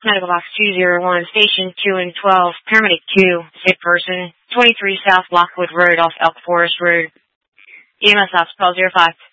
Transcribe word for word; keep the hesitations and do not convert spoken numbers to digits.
Medical Box two zero one, Station two and twelve, Paramedic two, sick person, twenty-three South Lockwood Road off Elk Forest Road. E M S ops call zero five.